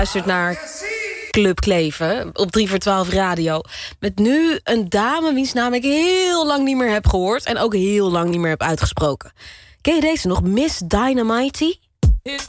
Luistert naar Club Kleven op 3 voor 12 radio. Met nu een dame wiens naam ik heel lang niet meer heb gehoord... en ook heel lang niet meer heb uitgesproken. Ken je deze nog? Miss Dynamite?